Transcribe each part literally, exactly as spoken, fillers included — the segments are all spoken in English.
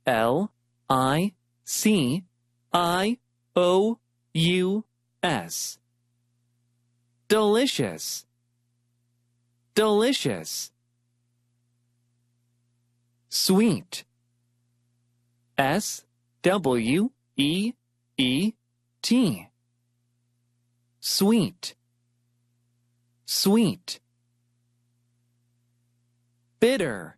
L I C I O U S. Delicious. Delicious. Sweet. S W E E T. Sweet. Sweet. Bitter.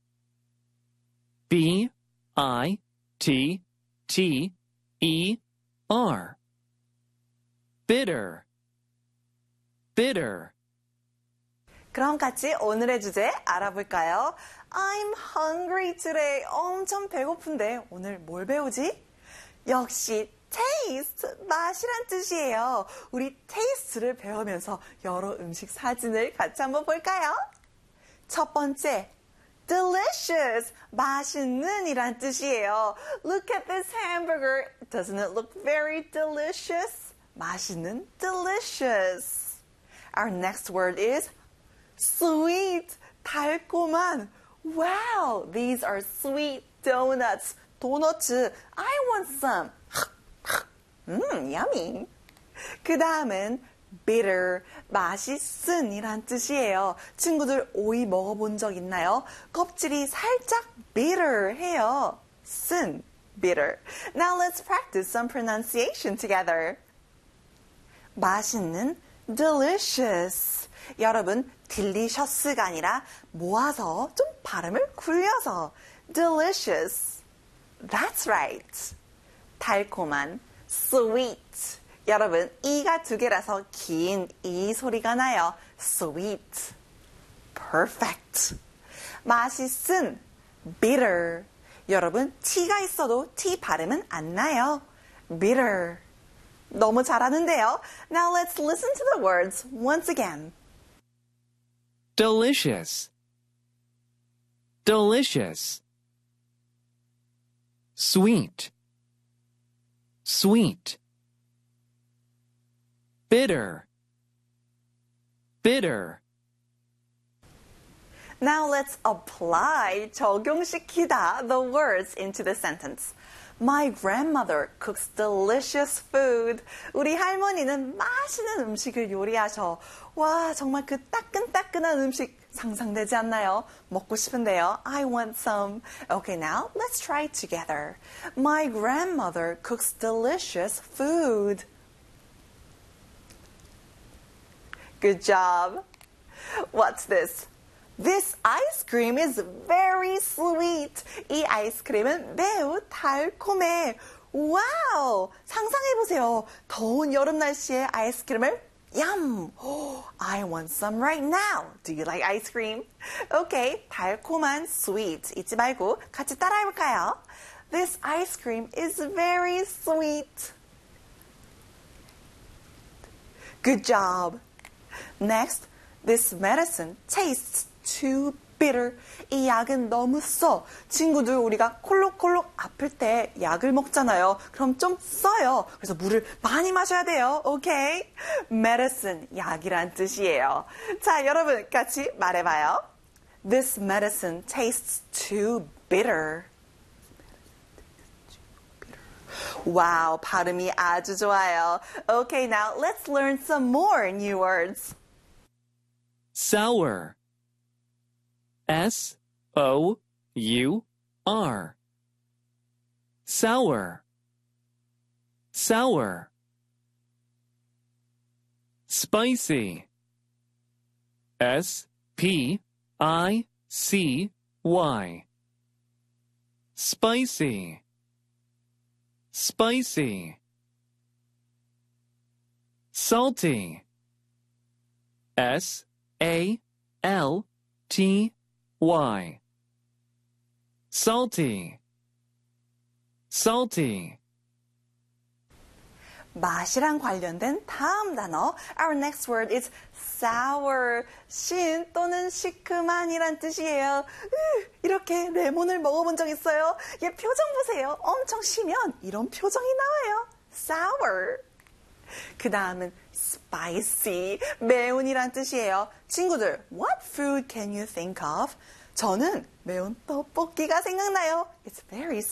B I T T E R. Bitter. Bitter. 그럼 같이 오늘의 주제 알아볼까요? I'm hungry today. 엄청 배고픈데 오늘 뭘 배우지? 역시 taste, 맛이란 뜻이에요. 우리 taste를 배우면서 여러 음식 사진을 같이 한번 볼까요? 첫 번째, delicious, 맛있는 이란 뜻이에요. Look at this hamburger. Doesn't it look very delicious? 맛있는, delicious. Our next word is sweet, 달콤한. Wow, these are sweet donuts. 도너츠, I want some. 음, yummy. 그 다음은 bitter, 맛있은 이란 뜻이에요. 친구들 오이 먹어본 적 있나요? 껍질이 살짝 bitter 해요. 쓴, bitter. Now let's practice some pronunciation together. 맛있는, delicious. 여러분, delicious가 아니라 모아서 좀 발음을 굴려서 delicious. That's right. 달콤한, sweet. 여러분, 이가 두 개라서 긴 이 소리가 나요. sweet. perfect. 맛있은, bitter. 여러분, t가 있어도 t 발음은 안 나요. bitter. 너무 잘하는데요. Now let's listen to the words once again. Delicious. Delicious. Sweet. Sweet. Bitter. Bitter. Now let's apply, 적용시키다, the words into the sentence. My grandmother cooks delicious food. 우리 할머니는 맛있는 음식을 요리하셔. 와, 정말 그 따끈따끈한 음식 상상되지 않나요? 먹고 싶은데요. I want some. Okay, now let's try it together. My grandmother cooks delicious food. Good job. What's this? This ice cream is very sweet. 이 아이스크림은 매우 달콤해. 와우! 상상해보세요. 더운 여름 날씨에 아이스크림을 Yum! Oh, I want some right now. Do you like ice cream? Okay, 달콤한 sweet 잊지 말고 같이 따라해볼까요? This ice cream is very sweet. Good job. Next, this medicine tastes too bitter. 이 약은 너무 써. 친구들 우리가 콜록콜록 아플 때 약을 먹잖아요. 그럼 좀 써요. 그래서 물을 많이 마셔야 돼요. 오케이? medicine, 약이란 뜻이에요. 자, 여러분 같이 말해봐요. This medicine tastes too bitter. 와우, 발음이 아주 좋아요. Okay, now let's learn some more new words. Sour. S O U R. Sour. Sour. Spicy. S P I C Y. Spicy. Spicy. Salty. S A L T Y. Salty. Salty. 맛이랑 관련된 다음 단어. Our next word is sour. 신 또는 시큼한이란 뜻이에요. 으, 이렇게 레몬을 먹어본 적 있어요? 얘 표정 보세요. 엄청 시면 이런 표정이 나와요. sour. 그 다음은 spicy, 매운이란 뜻이에요. 친구들, what food can you think of? 저는 매운 떡볶이가 생각나요. It's very